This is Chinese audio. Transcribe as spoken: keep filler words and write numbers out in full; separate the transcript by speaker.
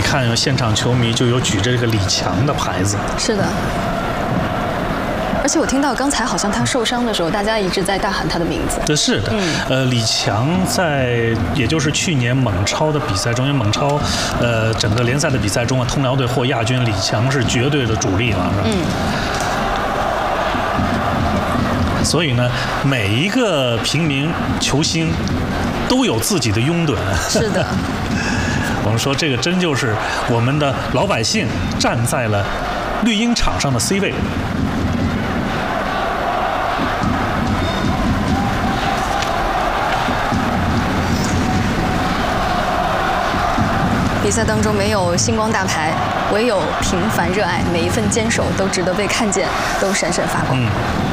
Speaker 1: 看现场球迷就有举着这个李强的牌子。
Speaker 2: 是的。而且我听到刚才好像他受伤的时候，大家一直在大喊他的名字。
Speaker 1: 是的，嗯、呃，李强在也就是去年蒙超的比赛中，因为蒙超，呃，整个联赛的比赛中啊，通辽队获亚军，李强是绝对的主力了，是吧？嗯。所以呢，每一个平民球星都有自己的拥趸。
Speaker 2: 是的。
Speaker 1: 我们说这个真就是我们的老百姓站在了绿茵场上的 C 位。
Speaker 2: 比赛当中没有星光大牌，唯有平凡热爱，每一份坚守都值得被看见，都闪闪发光。嗯